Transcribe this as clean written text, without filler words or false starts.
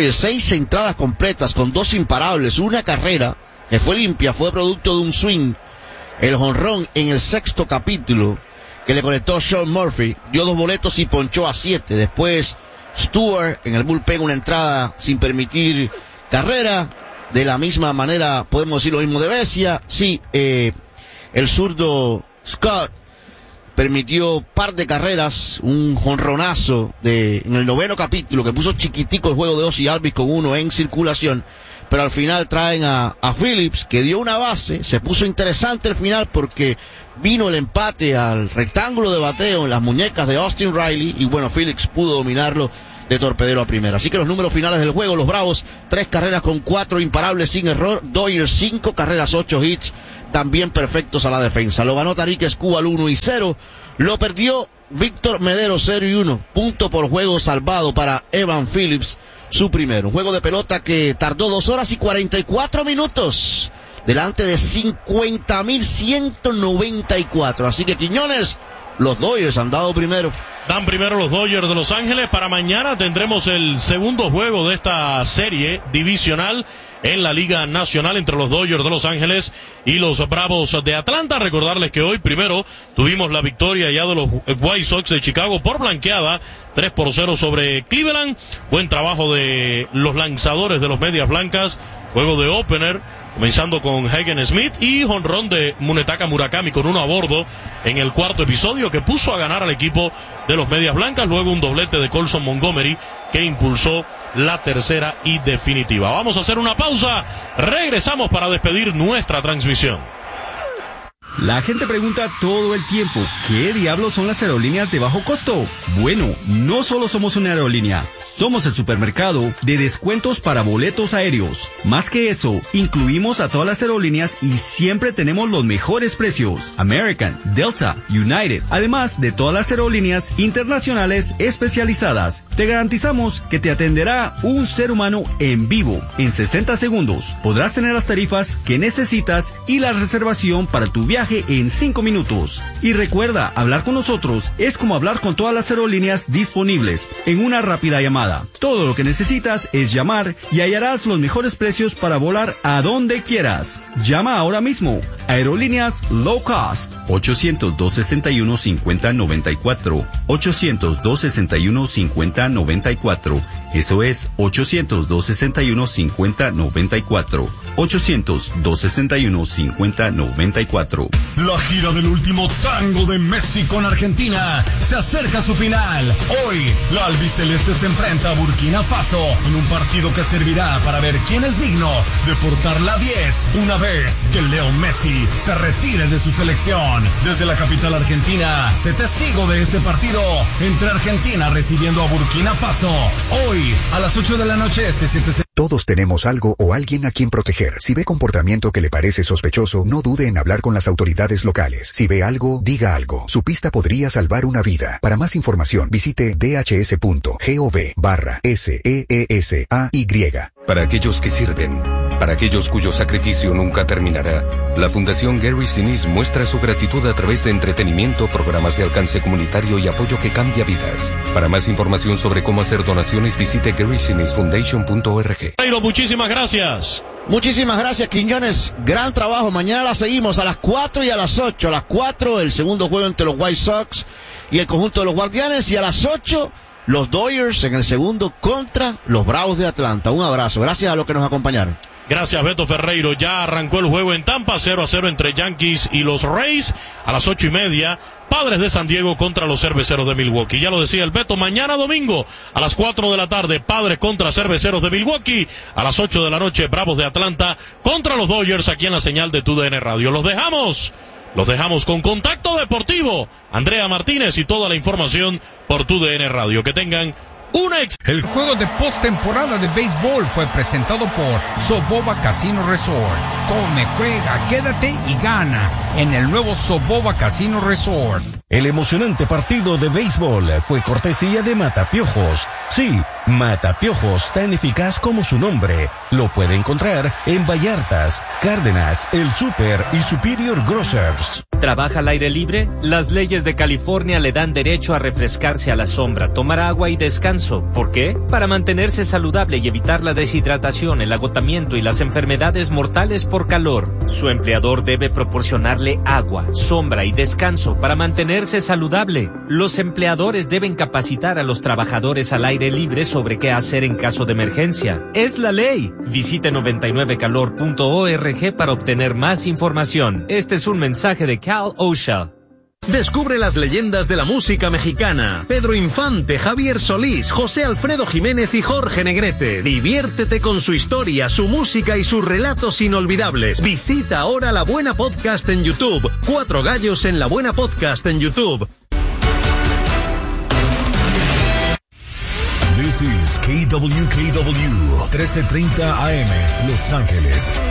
6 entradas completas con 2 imparables, una carrera que fue limpia, fue producto de un swing. El jonrón en el 6º capítulo que le conectó Sean Murphy, dio 2 boletos y ponchó a 7. Después Stewart en el bullpen, una entrada sin permitir carrera. De la misma manera podemos decir lo mismo de Vesia. Sí, el zurdo Scott permitió par de carreras, un jonronazo en el 9º capítulo que puso chiquitico el juego de Ozzie Albies con 1 en circulación, pero al final traen a Phillips, que dio una base. Se puso interesante el final porque vino el empate al rectángulo de bateo en las muñecas de Austin Riley, y bueno, Phillips pudo dominarlo de torpedero a primera. Así que los números finales del juego: los Bravos 3 carreras con 4 imparables sin error, Dodgers 5 carreras, 8 hits, también perfectos a la defensa. Lo ganó Tarik Skubal 1-0, lo perdió Víctor Medero 0-1, punto por juego salvado para Evan Phillips, su primero. Un juego de pelota que tardó 2 horas y 44 minutos, delante de 50,194. Así que, Quiñones, los Dodgers han dado primero. Dan primero los Dodgers de Los Ángeles. Para mañana tendremos el segundo juego de esta serie divisional en la Liga Nacional entre los Dodgers de Los Ángeles y los Bravos de Atlanta. Recordarles que hoy primero tuvimos la victoria ya de los White Sox de Chicago por blanqueada 3-0 sobre Cleveland. Buen trabajo de los lanzadores de los Medias Blancas. Juego de opener, comenzando con Hagen Smith y jonrón de Munetaka Murakami con 1 a bordo en el 4º episodio, que puso a ganar al equipo de los Medias Blancas. Luego un doblete de Colson Montgomery que impulsó la tercera y definitiva. Vamos a hacer una pausa, regresamos para despedir nuestra transmisión. La gente pregunta todo el tiempo, ¿qué diablos son las aerolíneas de bajo costo? Bueno, no solo somos una aerolínea, somos el supermercado de descuentos para boletos aéreos. Más que eso, incluimos a todas las aerolíneas y siempre tenemos los mejores precios. American, Delta, United, además de todas las aerolíneas internacionales especializadas. Te garantizamos que te atenderá un ser humano en vivo. En 60 segundos podrás tener las tarifas que necesitas y la reservación para tu viaje en 5 minutos. Y recuerda, hablar con nosotros es como hablar con todas las aerolíneas disponibles en una rápida llamada. Todo lo que necesitas es llamar y hallarás los mejores precios para volar a donde quieras. Llama ahora mismo. Aerolíneas Low Cost. 800-261-5094. 800-261-5094. Eso es 800-261-5094. 800-261-5094. La gira del último tango de Messi con Argentina se acerca a su final. Hoy, la albiceleste se enfrenta a Burkina Faso en un partido que servirá para ver quién es digno de portar la 10 una vez que Leo Messi se retire de su selección. Desde la capital argentina, sé testigo de este partido entre Argentina recibiendo a Burkina Faso. Hoy, a las 8 de la noche, 7. Todos tenemos algo o alguien a quien proteger. Si ve comportamiento que le parece sospechoso, no dude en hablar con las autoridades locales. Si ve algo, diga algo. Su pista podría salvar una vida. Para más información, visite dhs.gov/SEESAY. Para aquellos que sirven, para aquellos cuyo sacrificio nunca terminará, la Fundación Gary Sinise muestra su gratitud a través de entretenimiento, programas de alcance comunitario y apoyo que cambia vidas. Para más información sobre cómo hacer donaciones, visite GarySiniseFoundation.org. Muchísimas gracias. Muchísimas gracias, Quiñones. Gran trabajo. Mañana la seguimos a las 4 y a las 8. A las 4, el segundo juego entre los White Sox y el conjunto de los Guardianes. Y a las 8, los Dodgers en el segundo contra los Bravos de Atlanta. Un abrazo. Gracias a los que nos acompañaron. Gracias, Beto Ferreiro. Ya arrancó el juego en Tampa, 0-0 entre Yankees y los Rays. A las 8:30, Padres de San Diego contra los Cerveceros de Milwaukee. Ya lo decía el Beto, mañana domingo a las 4 de la tarde, Padres contra Cerveceros de Milwaukee. A las 8 de la noche, Bravos de Atlanta contra los Dodgers, aquí en la señal de TUDN Radio. Los dejamos con Contacto Deportivo. Andrea Martínez y toda la información por TUDN Radio. Que tengan El juego de postemporada de béisbol fue presentado por Soboba Casino Resort. Come, juega, quédate y gana en el nuevo Soboba Casino Resort. El emocionante partido de béisbol fue cortesía de Matapiojos. Sí, Matapiojos, tan eficaz como su nombre. Lo puede encontrar en Vallartas, Cárdenas, El Super y Superior Grocers. ¿Trabaja al aire libre? Las leyes de California le dan derecho a refrescarse a la sombra, tomar agua y descanso. ¿Por qué? Para mantenerse saludable y evitar la deshidratación, el agotamiento y las enfermedades mortales por calor. Su empleador debe proporcionarle agua, sombra y descanso para mantenerse saludable. Los empleadores deben capacitar a los trabajadores al aire libre sobre qué hacer en caso de emergencia. Es la ley. Visite 99calor.org para obtener más información. Este es un mensaje de Cal OSHA. Descubre las leyendas de la música mexicana. Pedro Infante, Javier Solís, José Alfredo Jiménez y Jorge Negrete. Diviértete con su historia, su música y sus relatos inolvidables. Visita ahora La Buena Podcast en YouTube. 4 gallos en La Buena Podcast en YouTube. This is KWKW 1330 AM, Los Ángeles.